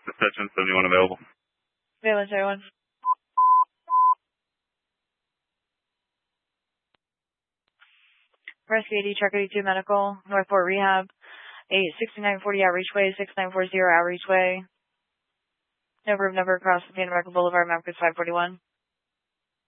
Section 71 available. Valence, everyone. Rescue AD, Truck 82 Medical, Northport Rehab, 6940 Outreach Way, 6940 Outreach Way. No room number across Santa Monica Boulevard, Mapcus 541.